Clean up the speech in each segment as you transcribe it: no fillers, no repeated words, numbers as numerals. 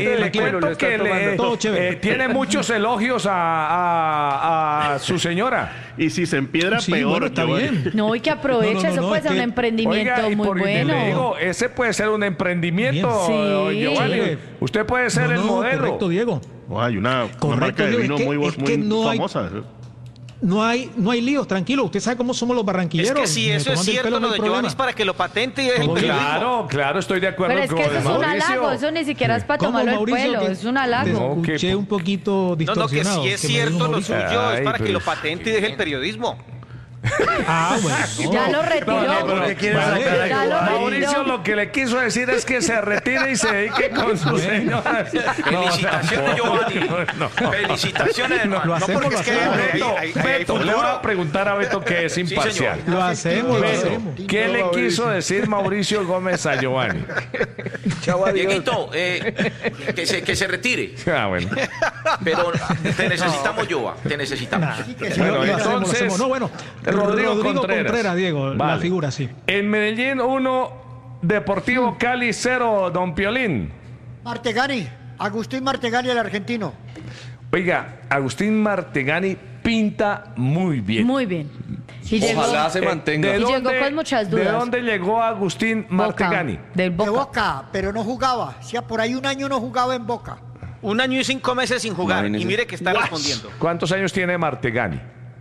le cuento que tiene muchos elogios a su señora. Y si se empiedra, peor. Bueno, está bien. No, y que aproveche, eso puede ser un emprendimiento muy bueno. Le digo, ese puede ser un emprendimiento, sí. Giovanni. Usted puede ser el modelo. Correcto, Diego. Hay una marca de vino muy famosa. No hay líos, tranquilo. Usted sabe cómo somos los barranquilleros. Es que si eso es cierto, lo de Giovanni es para que lo patente y deje el periodismo. Claro, estoy de acuerdo con Pero es que eso es un Mauricio. halago, eso ni siquiera es para tomarlo el pelo, es un halago. Escuché un poquito distorsionado. No, que si es cierto lo suyo es para que lo pues. patente y deje el periodismo. Bueno. No. Ya lo retiró. Mauricio lo que le quiso decir es que se retire y se dedique con su señora. Felicitaciones, Giovanni. Felicitaciones, hermano. Lo hacemos, porque es que Beto, le voy a preguntar a Beto que es imparcial. señor. Lo hacemos. ¿Qué le quiso decir Mauricio Gómez a Giovanni? Dieguito, que se retire. Bueno. Pero te necesitamos, Giova, te necesitamos. Bueno, Lo hacemos. entonces, No, bueno. Rodrigo Contreras, Diego, vale. la figura, sí. En Medellín 1, Deportivo Cali 0, don Piolín. Martegani, Agustín Martegani, el argentino. Oiga, Agustín Martegani pinta muy bien. Muy bien. Y Ojalá se mantenga. Y llegó con muchas dudas. ¿De dónde llegó Agustín Martegani? Del De Boca. Boca, pero no jugaba. Hacía por ahí un año no jugaba en Boca. 1 año y 5 meses sin jugar. Imagínese. Y mire que está respondiendo. ¿Cuántos años tiene Martegani?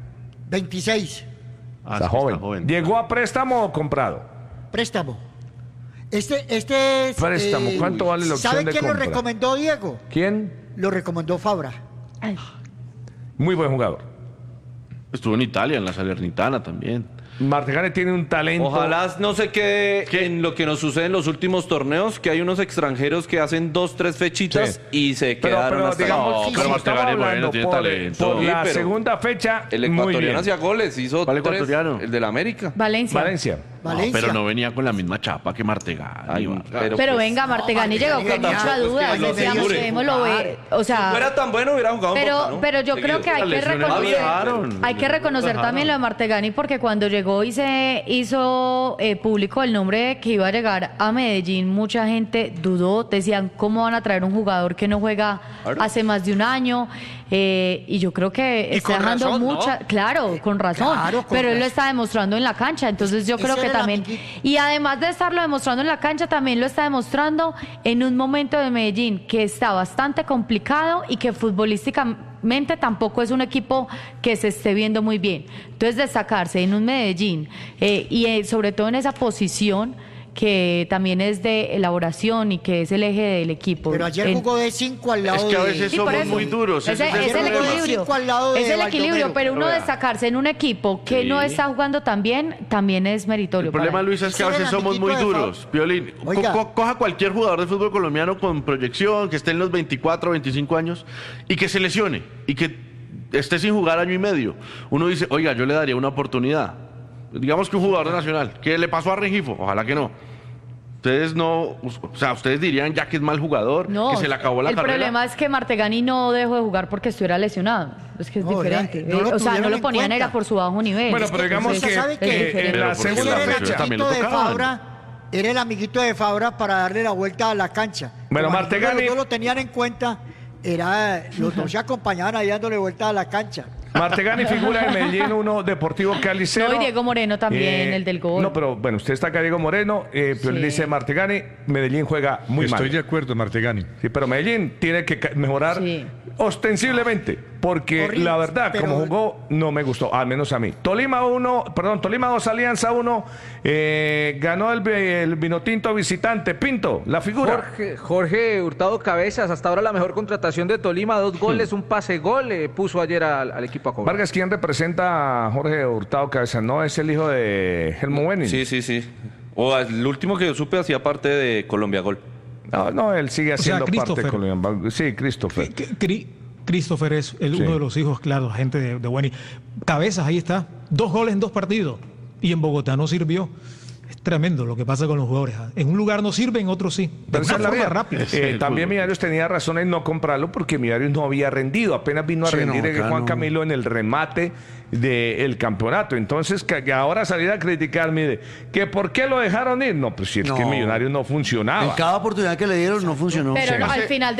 26. Está joven. ¿Llegó a préstamo o comprado? Préstamo. Este es... Préstamo. ¿Cuánto vale la opción ¿Sabe de quién compra? lo recomendó, Diego? ¿Quién? Lo recomendó Fabra. Ay, Muy buen jugador. Estuvo en Italia, en la Salernitana también. Martegani tiene un talento. Ojalá no se quede en lo que nos sucede en los últimos torneos, que hay unos extranjeros que hacen 2, 3 fechitas Sí. y se quedaron pero hasta digamos, No, si pero estamos Martegani Moreno hablando tiene por talento. la Sí, pero segunda fecha, el muy bien. ecuatoriano hacía goles, hizo ¿Cuál 3, ecuatoriano? el del América. Valencia. Valencia. Valencia. Pero no venía con la misma chapa que Martegani. Ay, Pero pues, venga, Martegani llegó con mucha duda. que lo Decíamos, asegure. démoslo ver. O si fuera sea, tan bueno hubiera jugado en Boca, ¿no? pero yo creo que hay que lesiones reconocer también lo de Martegani, porque cuando llegó y se hizo público el nombre de que iba a llegar a Medellín, mucha gente dudó, decían cómo van a traer un jugador que no juega hace más de un año, y yo creo que Y está con dejando razón, ¿no? mucha, claro, con razón, Claro, con pero él lo razón. está demostrando en la cancha, entonces yo Ese creo que era el también, amiguito. y además de estarlo demostrando en la cancha, también lo está demostrando en un momento de Medellín que está bastante complicado y que futbolísticamente tampoco es un equipo que se esté viendo muy bien. Entonces, destacarse en un Medellín y sobre todo en esa posición que también es de elaboración y que es el eje del equipo. Pero ayer jugó de 5 al lado Es que a de... veces Sí, por somos eso. muy duros. Ese ese es el problema. equilibrio. Cinco al lado de Es el equilibrio, Baldomero. pero uno destacarse en un equipo que no está jugando tan bien, también es meritorio. El problema, para él. Luis, es que a Ese era veces el somos muy amiguito de duros. Piolín, Oiga. coja cualquier jugador de fútbol colombiano con proyección, que esté en los 24, 25 años, y que se lesione, y que esté sin jugar año y medio. Uno dice, oiga, yo le daría una oportunidad. Digamos que un jugador de Nacional, ¿qué le pasó a Rengifo? Ojalá que no. Ustedes no, o sea, ustedes dirían ya que es mal jugador, No, que se le acabó la el carrera. problema es que Martegani no dejó de jugar porque estuviera lesionado. Es que es No, diferente. no lo O sea, no tuvieron lo en ponían cuenta. era por su bajo nivel. Bueno, pero digamos Usted que sabe que en la Pero porque segunda Era el fecha. también amiguito lo de tocaban. Fabra, era el amiguito de Fabra para darle la vuelta a la cancha. Bueno, Como Martegani- los dos lo tenían en cuenta, los dos se acompañaban ahí dándole vuelta a la cancha. Martegani figura en Medellín 1, Deportivo Cali 0. No, y Diego Moreno también, el del gol. No, pero bueno, usted está acá, Diego Moreno, pero Sí. dice Martegani, Medellín juega muy mal. Estoy de acuerdo, Martegani. Sí, pero Medellín tiene que mejorar Sí. ostensiblemente, porque Horrible, la verdad, pero- como jugó, no me gustó, al menos a mí. Tolima 2, Alianza 1, ganó el Vinotinto visitante. Pinto, la figura. Jorge Hurtado Cabezas, hasta ahora la mejor contratación de Tolima, 2 goles, un pase gol, puso ayer al equipo a cobrar. Vargas, ¿quién representa a Jorge Hurtado Cabeza? ¿No es el hijo de Helmo Wenning? Sí. O el último que yo supe hacía parte de Colombia Gol. No, él sigue sea, haciendo parte de Christopher. Colombia. Sí, Christopher. Christopher es uno de los hijos, claro, gente de Wenny. Cabezas, ahí está. 2 goles en 2 partidos. Y en Bogotá no sirvió. Es tremendo lo que pasa con los jugadores. En un lugar no sirve, en otro sí. De Pero esa una es la forma vida. rápida. También Millonarios tenía razón en no comprarlo porque Millonarios no había rendido. Apenas vino a Sí, rendir no, acá Juan no. Camilo en el remate del campeonato. Entonces, que ahora salir a criticar, mire, que por qué lo dejaron ir. No, pues si es que No. Millonarios no funcionaba. En cada oportunidad que le dieron no funcionó. Pero no, al final